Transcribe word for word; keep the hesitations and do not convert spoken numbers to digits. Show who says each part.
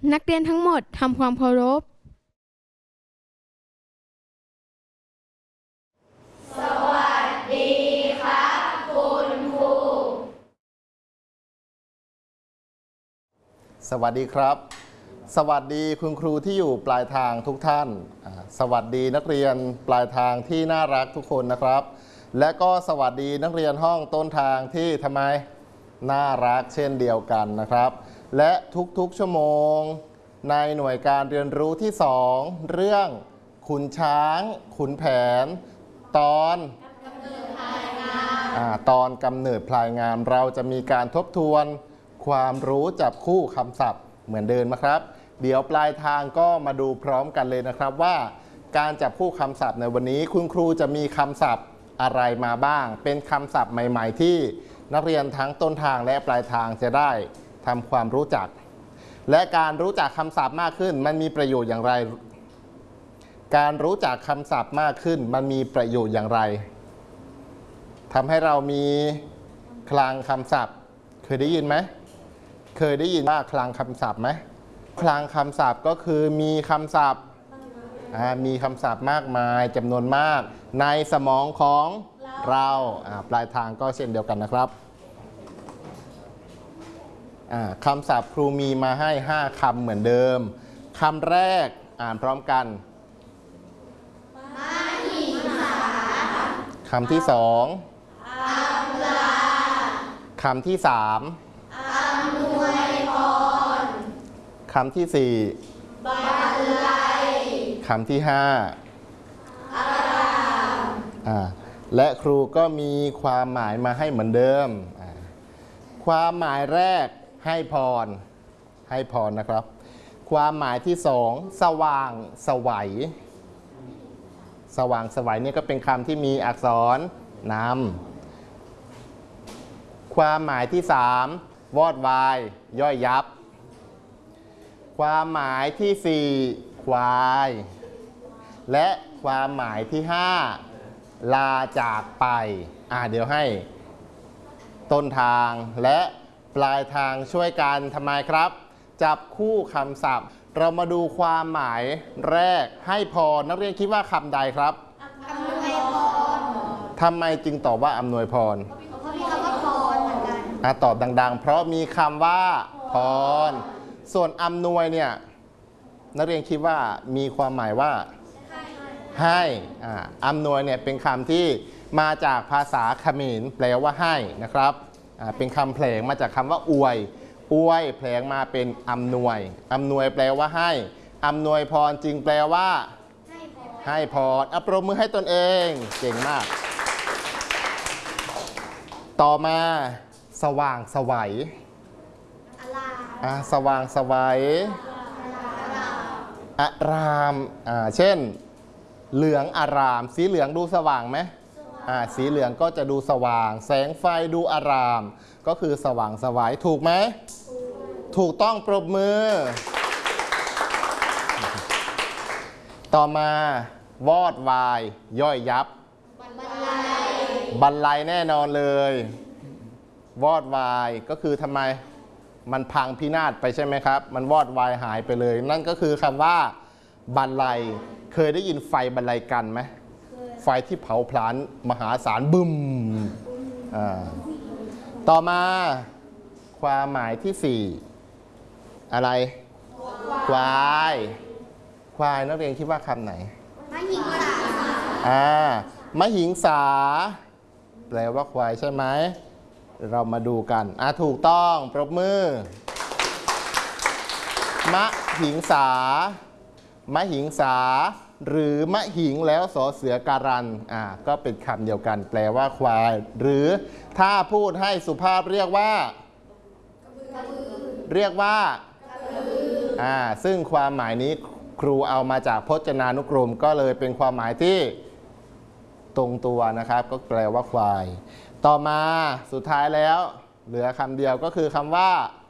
Speaker 1: นักเรียนทั้งหมดทำความเคารพ
Speaker 2: สวัสดีครับคุณครู
Speaker 3: สวัสดีครับสวัสดีคุณครูที่อยู่ปลายทางทุกท่านสวัสดีนักเรียนปลายทางที่น่ารักทุกคนนะครับและก็สวัสดีนักเรียนห้องต้นทางที่ทำไมน่ารักเช่นเดียวกันนะครับและทุกๆชั่วโมงในหน่วยการเรียนรู้ที่สองเรื่องขุนช้างขุนแผนตอนอ่าตอนกำเนิดพลายงามเราจะมีการทบทวนความรู้จับคู่คำศัพท์เหมือนเดิมนะครับเดี๋ยวปลายทางก็มาดูพร้อมกันเลยนะครับว่าการจับคู่คำศัพท์ในวันนี้คุณครูจะมีคำศัพท์อะไรมาบ้างเป็นคำศัพท์ใหม่ๆที่นักเรียนทั้งต้นทางและปลายทางจะได้ทำความรู้จักและการรู้จักคำศัพท์มากขึ้นมันมีประโยชน์อย่างไรการรู้จักคำศัพท์มากขึ้นมันมีประโยชน์อย่างไรทำให้เรามีคลังคำศัพท์เคยได้ยินไหมเคยได้ยินว่าคลังคำศัพท์ไหมคลังคำศัพท์ก็คือมีคำศัพท์มีคำศัพท์มากมายจำนวนมากในสมองของเราปลายทางก็เช่นเดียวกันนะครับคำศัพท์ครูมีมาให้ห้าคำเหมือนเดิมคำแรกอ่านพร้อมกันคำที่สองคำที่สามคำที่สี่คำที่ห้าและครูก็มีความหมายมาให้เหมือนเดิมความหมายแรกให้พรให้พรนะครับความหมายที่สองสว่างไสวสว่างไสวนี่ก็เป็นคำที่มีอักษรนำความหมายที่สามวอดวายย่อยยับความหมายที่สี่ควายและความหมายที่ห้าลาจากไปอ่าเดี๋ยวให้ต้นทางและปลายทางช่วยกันทำไมครับจับคู่คำศัพท์เรามาดูความหมายแรกให้พรนักเรียนคิดว่าคำใดครับอำนวยพรทำไมจึงตอบว่าอำนวยพรเพราะมีคำว่าพรเหมือนกันอ่าตอบดังๆเพราะมีคำว่าพรส่วนอำนวยเนี่ยนักเรียนคิดว่ามีความหมายว่าให้อ่าอำนวยเนี่ยเป็นคำที่มาจากภาษาเขมรแปลว่าให้นะครับเป็นคำแผลงมาจากคำว่าอวยอวยแผลงมาเป็นอำนวยอำนวยแปลว่าให้อำนวยพรจึงแปลว่าให้พรอัปรบมือให้ตนเองเก่งมากต่อมาสว่างไสวสว่างไสวอารามอ่าเช่นเหลืองอารามสีเหลืองดูสว่างไหมอ่าสีเหลืองก็จะดูสว่างแสงไฟดูอารามก็คือสว่างไสวถูกไหมถูกต้องปรบมือต่อมาวอดวายย่อยยับบรรลัยบรรลัยแน่นอนเลยวอดวายก็คือทำไมมันพังพินาศไปใช่ไหมครับมันวอดวายหายไปเลยนั่นก็คือคำว่าบรรลัยเคยได้ยินไฟบรรลัยกันไหมไฟที่เผาผลาญมหาศาลบึ้มต่อมาความหมายที่สี่อะไรควายควายนักเรียนคิดว่าคำไหนมหิงสาอ่ามหิงสาแปลว่าควายใช่ไหมเรามาดูกันอ่ะถูกต้องปรบมือมหิงสามหิงสาหรือมหิงแล้วสอเสือการันอ่าก็เป็นคำเดียวกันแปลว่าควายหรือถ้าพูดให้สุภาพเรียกว่าเรียกว่าอ่าซึ่งความหมายนี้ครูเอามาจากพจนานุกรมก็เลยเป็นความหมายที่ตรงตัวนะครับก็แปลว่าควายต่อมาสุดท้ายแล้วเหลือคำเดียวก็คือคำว่า